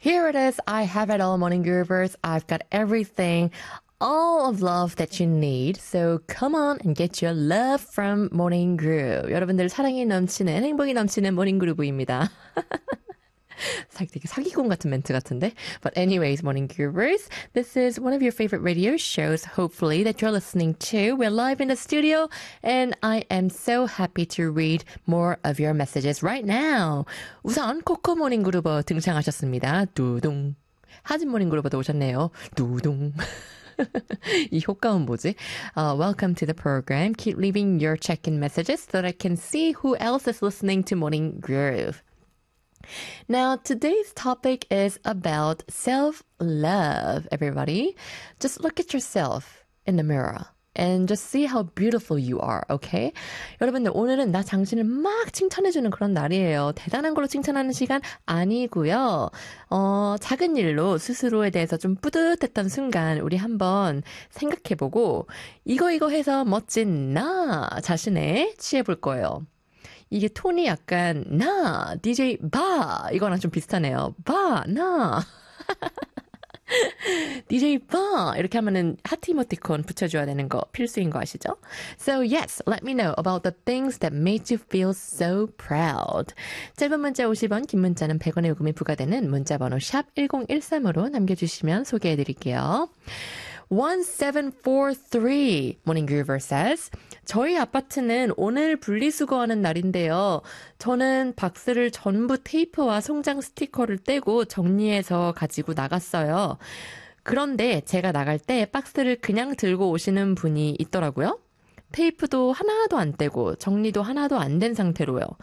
Here it is. I have it all, Morning Groovers. I've got everything. All of love that you need. So come on and get your love from Morning Groove. 여러분들 사랑이 넘치는 행복이 넘치는 Morning Groove입니다. 되게 사기꾼 같은 멘트 같은데. But anyways, Morning Groovers, this is one of your favorite radio shows, hopefully, that you're listening to. We're live in the studio, and I am so happy to read more of your messages right now. 우선 코코 모닝 그루버 등장하셨습니다. 두둥. 하진 모닝 그루버도 오셨네요. 두둥. 이 효과음 뭐지? Welcome to the program. Keep leaving your check-in messages so that I can see who else is listening to Morning Groove. Now, today's topic is about self-love, everybody. Just look at yourself in the mirror and just see how beautiful you are, okay? 여러분들, 오늘은 나 당신을 막 칭찬해주는 그런 날이에요. 대단한 걸로 칭찬하는 시간 아니고요. 작은 일로 스스로에 대해서 좀 뿌듯했던 순간 우리 한번 생각해보고 이거 해서 멋진 나 자신에 취해볼 거예요. 이게 톤이 약간 나, DJ 바 이거랑 좀 비슷하네요. 바, 나. DJ 바 이렇게 하면은 하트 이모티콘 붙여줘야 되는 거 필수인 거 아시죠? So yes, let me know about the things that made you feel so proud. 짧은 문자 50원, 긴 문자는 100원의 요금이 부과되는 문자번호 샵 1013으로 남겨주시면 소개해드릴게요. 1743 Morning Groover says, 저희 아파트는 오늘 분리수거하는 날인데요. 저는 박스를 전부 테이프와 송장 스티커를 떼고 정리해서 가지고 나갔어요. 그런데 제가 나갈 때 박스를 그냥 들고 오시는 분이 있더라고요. 테이프도 하나도 안 떼고 정리도 하나도 안 된 상태로요.